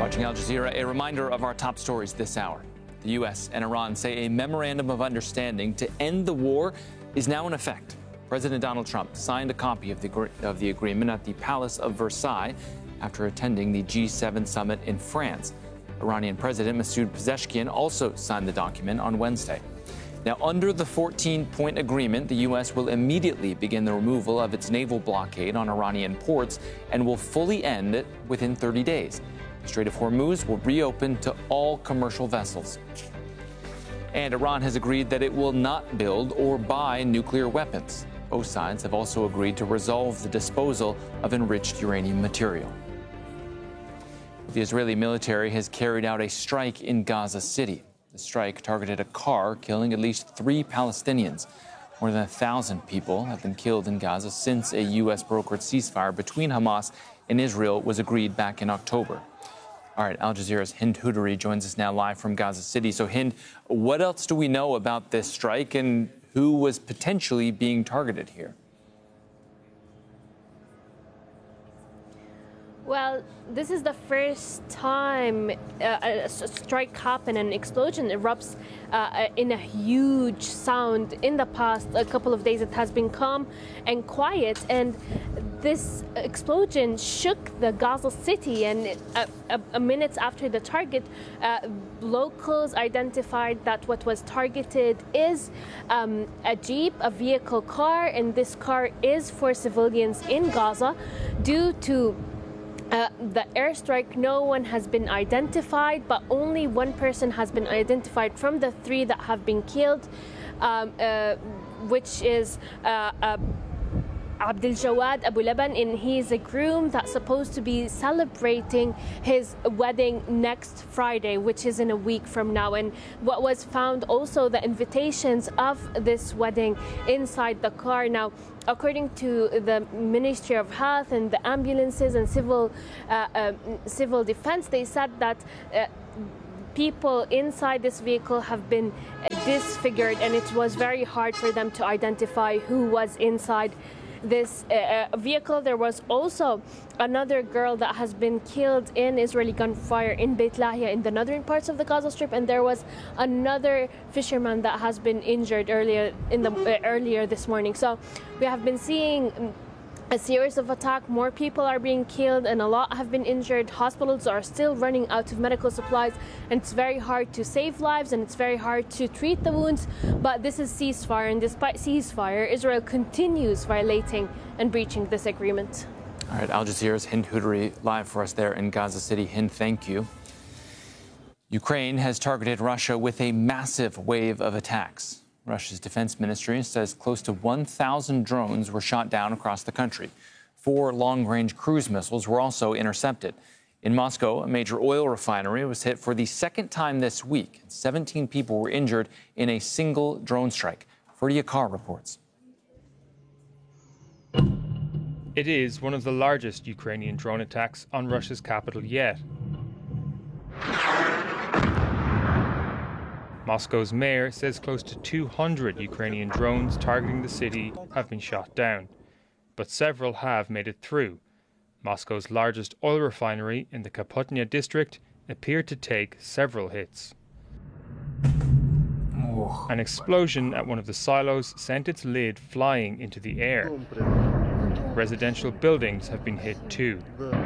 Watching Al Jazeera, a reminder of our top stories this hour. The U.S. and Iran say a memorandum of understanding to end the war is now in effect. President Donald Trump signed a copy of the agreement at the Palace of Versailles after attending the G7 summit in France. Iranian President Masoud Pezeshkian also signed the document on Wednesday. Now, under the 14-point agreement, the U.S. will immediately begin the removal of its naval blockade on Iranian ports and will fully end it within 30 days. The Strait of Hormuz will reopen to all commercial vessels. And Iran has agreed that it will not build or buy nuclear weapons. Both sides have also agreed to resolve the disposal of enriched uranium material. The Israeli military has carried out a strike in Gaza City. The strike targeted a car, killing at least 3 Palestinians. More than 1,000 people have been killed in Gaza since a U.S.-brokered ceasefire between Hamas and Israel was agreed back in October. All right, Al Jazeera's Hind Hudari joins us now live from Gaza City. So, Hind, what else do we know about this strike and who was potentially being targeted here? Well, this is the first time a strike happened and an explosion erupts in a huge sound. In the past a couple of days, it has been calm and quiet, and this explosion shook the Gaza city. And minutes after the target, locals identified that what was targeted is a Jeep, a vehicle car, and this car is for civilians in Gaza. Due to the airstrike, no one has been identified, but only one person has been identified from the 3 that have been killed, which is Abdel Jawad Abu Laban, and he is a groom that's supposed to be celebrating his wedding next Friday, which is in a week from now. And what was found also, the invitations of this wedding inside the car. Now, according to the Ministry of Health and the ambulances and civil defense, they said that people inside this vehicle have been disfigured, and it was very hard for them to identify who was inside this vehicle. There was also another girl that has been killed in Israeli gunfire in Beit Lahia in the northern parts of the Gaza Strip, and there was another fisherman that has been injured earlier this morning. So we have been seeing a series of attacks. More people are being killed and a lot have been injured. Hospitals are still running out of medical supplies, and it's very hard to save lives and it's very hard to treat the wounds. But this is ceasefire, and despite ceasefire, Israel continues violating and breaching this agreement. All right, Al Jazeera's Hind Hudari live for us there in Gaza City. Hind, thank you. Ukraine has targeted Russia with a massive wave of attacks. Russia's defense ministry says close to 1,000 drones were shot down across the country. 4 long-range cruise missiles were also intercepted. In Moscow, a major oil refinery was hit for the second time this week. 17 people were injured in a single drone strike. Ferdia Carr reports. It is one of the largest Ukrainian drone attacks on Russia's capital yet. Moscow's mayor says close to 200 Ukrainian drones targeting the city have been shot down, but several have made it through. Moscow's largest oil refinery in the Kapotnya district appeared to take several hits. An explosion at one of the silos sent its lid flying into the air. Residential buildings have been hit too.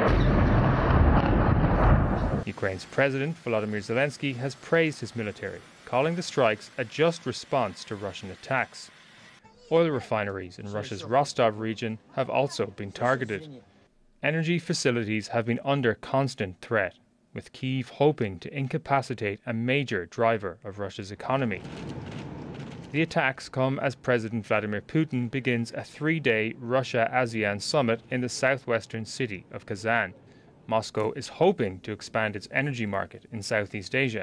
Ukraine's President Volodymyr Zelensky has praised his military, calling the strikes a just response to Russian attacks. Oil refineries in Russia's Rostov region have also been targeted. Energy facilities have been under constant threat, with Kyiv hoping to incapacitate a major driver of Russia's economy. The attacks come as President Vladimir Putin begins a 3-day Russia-ASEAN summit in the southwestern city of Kazan. Moscow is hoping to expand its energy market in Southeast Asia.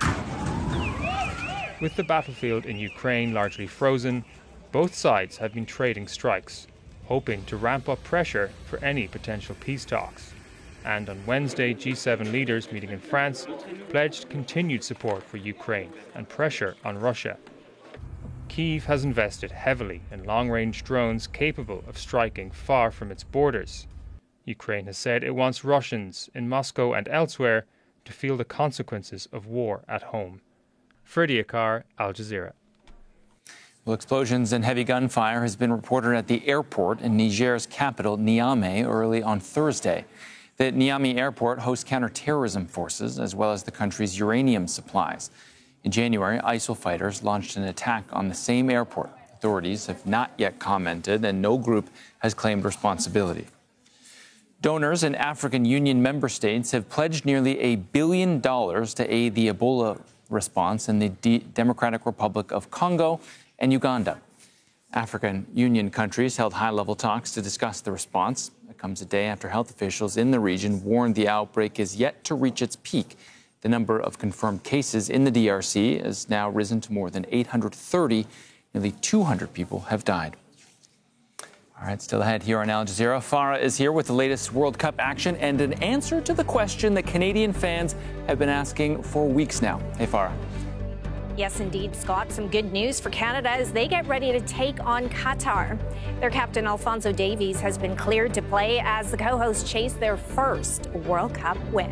With the battlefield in Ukraine largely frozen, both sides have been trading strikes, hoping to ramp up pressure for any potential peace talks. And on Wednesday, G7 leaders meeting in France pledged continued support for Ukraine and pressure on Russia. Kyiv has invested heavily in long-range drones capable of striking far from its borders. Ukraine has said it wants Russians in Moscow and elsewhere to feel the consequences of war at home. Freddie Akar, Al Jazeera. Well, explosions and heavy gunfire has been reported at the airport in Niger's capital, Niamey, early on Thursday. The Niamey airport hosts counterterrorism forces as well as the country's uranium supplies. In January, ISIL fighters launched an attack on the same airport. Authorities have not yet commented, and no group has claimed responsibility. Donors in African Union member states have pledged nearly $1 billion to aid the Ebola response in the Democratic Republic of Congo and Uganda. African Union countries held high-level talks to discuss the response. It comes a day after health officials in the region warned the outbreak is yet to reach its peak. The number of confirmed cases in the DRC has now risen to more than 830. Nearly 200 people have died. All right, still ahead here on Al Jazeera. Farah is here with the latest World Cup action and an answer to the question that Canadian fans have been asking for weeks now. Hey, Farah. Yes, indeed, Scott. Some good news for Canada as they get ready to take on Qatar. Their captain, Alphonso Davies, has been cleared to play as the co-hosts chase their first World Cup win.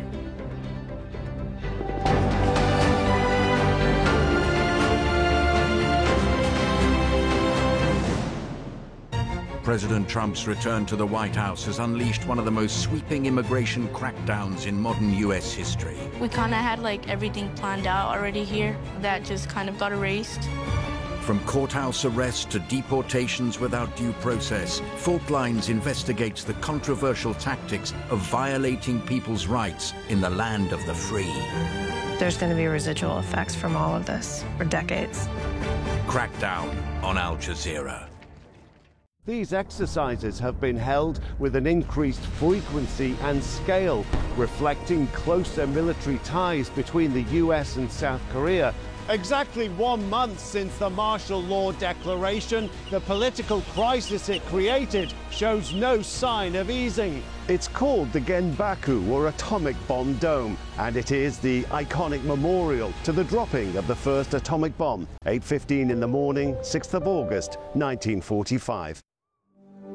President Trump's return to the White House has unleashed one of the most sweeping immigration crackdowns in modern U.S. history. We kind of had everything planned out already here. That just kind of got erased. From courthouse arrests to deportations without due process, Fault Lines investigates the controversial tactics of violating people's rights in the land of the free. There's going to be residual effects from all of this for decades. Crackdown on Al Jazeera. These exercises have been held with an increased frequency and scale, reflecting closer military ties between the US and South Korea. Exactly 1 month since the martial law declaration, the political crisis it created shows no sign of easing. It's called the Genbaku, or Atomic Bomb Dome, and it is the iconic memorial to the dropping of the first atomic bomb, 8:15 in the morning, 6th of August, 1945.